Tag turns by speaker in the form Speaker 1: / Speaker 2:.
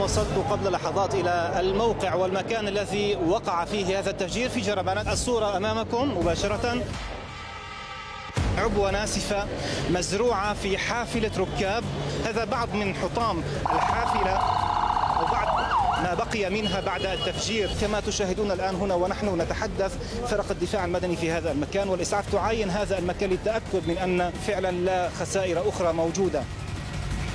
Speaker 1: وصلت قبل لحظات إلى الموقع والمكان الذي وقع فيه هذا التفجير في جربانات. الصورة أمامكم مباشرة، عبوة ناسفة مزروعة في حافلة ركاب. هذا بعض من حطام الحافلة أو بعض ما بقي منها بعد التفجير. كما تشاهدون الآن هنا ونحن نتحدث، فرق الدفاع المدني في هذا المكان والإسعاف تعاين هذا المكان للتأكد من أن فعلا لا خسائر أخرى موجودة.